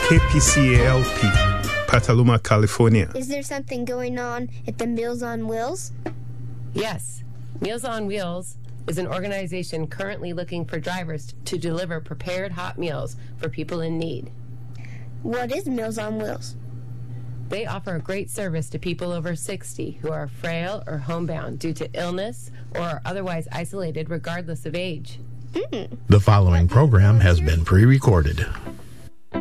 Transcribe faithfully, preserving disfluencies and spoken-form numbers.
K P C A L P, Petaluma, California. Is there something going on at the Meals on Wheels? Yes. Meals on Wheels is an organization currently looking for drivers to deliver prepared hot meals for people in need. What is Meals on Wheels? They offer a great service to people over sixty who are frail or homebound due to illness or are otherwise isolated regardless of age. Mm. The following program has been pre-recorded.